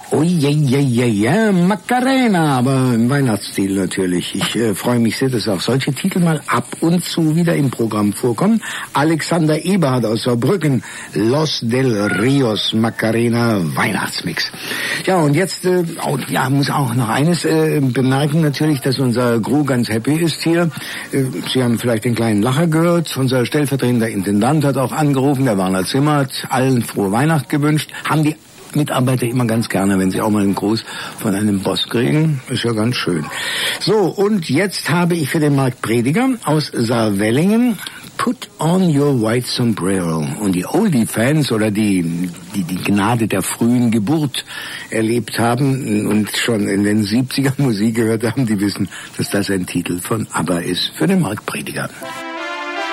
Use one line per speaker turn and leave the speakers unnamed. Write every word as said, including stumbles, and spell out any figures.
Oh je, je, je, je, Macarena, aber im Weihnachtsstil natürlich. Ich äh, freue mich sehr, dass auch solche Titel mal ab und zu wieder im Programm vorkommen. Alexander Eberhardt aus Saarbrücken, Los del Rios Macarena Weihnachtsmix. Ja, und jetzt äh, oh, ja, muss auch noch eines äh, bemerken natürlich, dass unser Crew ganz happy ist hier. Äh, Sie haben vielleicht den kleinen Lacher gehört. Unser stellvertretender Intendant hat auch angerufen, der Werner Zimmer, hat allen frohe Weihnacht gewünscht. Haben die Mitarbeiter immer ganz gerne, wenn sie auch mal einen Gruß von einem Boss kriegen. Ist ja ganz schön. So, und jetzt habe ich für den Marc Prediger aus Saarwellingen Put on your white sombrero. Und die Oldie-Fans oder die, die die Gnade der frühen Geburt erlebt haben und schon in den siebziger Musik gehört haben, die wissen, dass das ein Titel von ABBA ist für den Marc Prediger.